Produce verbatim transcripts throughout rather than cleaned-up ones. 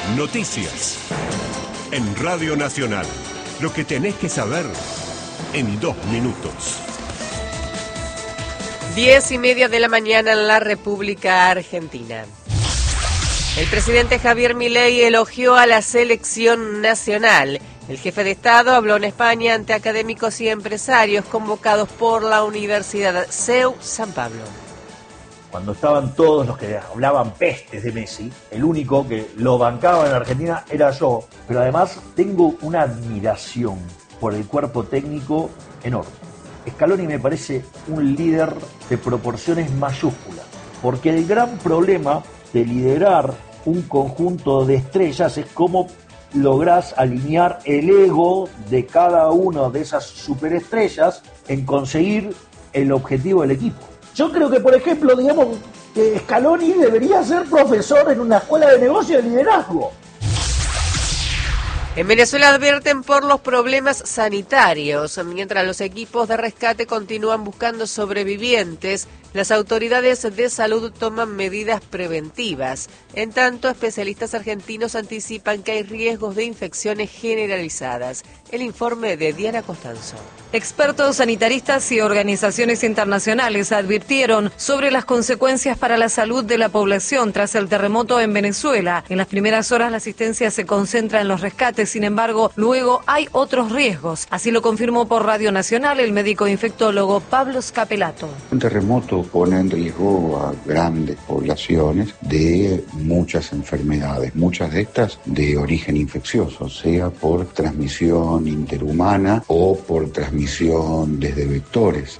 Noticias. En Radio Nacional. Lo que tenés que saber en dos minutos. Diez y media de la mañana en la República Argentina. El presidente Javier Milei elogió a la selección nacional. El jefe de Estado habló en España ante académicos y empresarios convocados por la Universidad C E U San Pablo. Cuando estaban todos los que hablaban pestes de Messi, el único que lo bancaba en Argentina era yo. Pero además tengo una admiración por el cuerpo técnico enorme. Scaloni me parece un líder de proporciones mayúsculas, porque el gran problema de liderar un conjunto de estrellas es cómo lográs alinear el ego de cada una de esas superestrellas en conseguir el objetivo del equipo. Yo creo que, por ejemplo, digamos que Scaloni debería ser profesor en una escuela de negocio de liderazgo. En Venezuela advierten por los problemas sanitarios. Mientras los equipos de rescate continúan buscando sobrevivientes, las autoridades de salud toman medidas preventivas. En tanto, especialistas argentinos anticipan que hay riesgos de infecciones generalizadas. El informe de Diana Costanzo. Expertos sanitaristas y organizaciones internacionales advirtieron sobre las consecuencias para la salud de la población tras el terremoto en Venezuela. En las primeras horas la asistencia se concentra en los rescates, sin embargo, luego hay otros riesgos. Así lo confirmó por Radio Nacional el médico infectólogo Pablo Scapelato. Un terremoto pone en riesgo a grandes poblaciones de muchas enfermedades, muchas de estas de origen infeccioso, sea por transmisión interhumana o por transmisión desde vectores.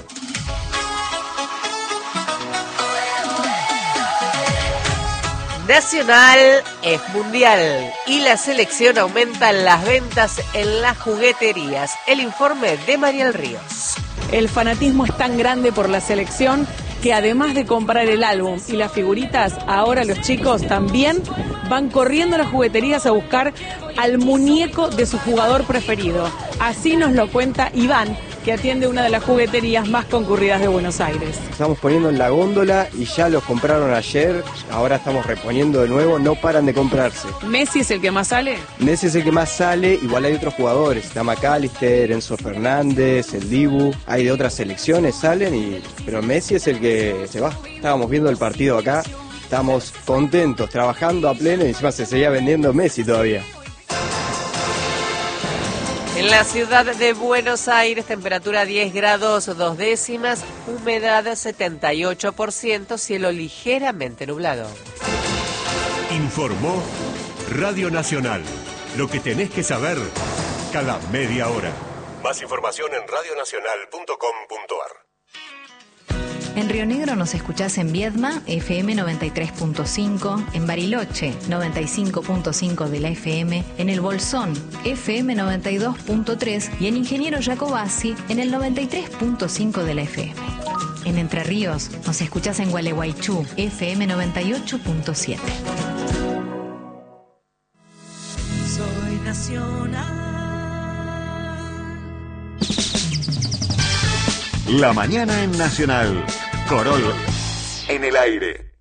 Nacional es mundial y la selección aumenta las ventas en las jugueterías. El informe de Mariel Ríos. El fanatismo es tan grande por la selección que además de comprar el álbum y las figuritas, ahora los chicos también van corriendo a las jugueterías a buscar al muñeco de su jugador preferido. Así nos lo cuenta Iván, que atiende una de las jugueterías más concurridas de Buenos Aires. Estamos poniendo en la góndola y ya los compraron ayer, ahora estamos reponiendo de nuevo, no paran de comprarse. ¿Messi es el que más sale? Messi es el que más sale, igual hay otros jugadores, está McAllister, Enzo Fernández, el Dibu, hay de otras selecciones, salen, y pero Messi es el que se va. Estábamos viendo el partido acá, estamos contentos, trabajando a pleno y encima se seguía vendiendo Messi todavía. En la ciudad de Buenos Aires, temperatura diez grados dos décimas, humedad setenta y ocho por ciento, cielo ligeramente nublado. Informó Radio Nacional. Lo que tenés que saber cada media hora. Más información en radio nacional punto com punto a r. En Río Negro nos escuchás en Viedma, F M noventa y tres punto cinco, en Bariloche, noventa y cinco punto cinco de la F M, en El Bolsón, F M noventa y dos punto tres y en Ingeniero Jacobasi, en el noventa y tres punto cinco de la F M. En Entre Ríos nos escuchás en Gualeguaychú, F M noventa y ocho punto siete. Soy nacional. La mañana en Nacional. Corol en el aire.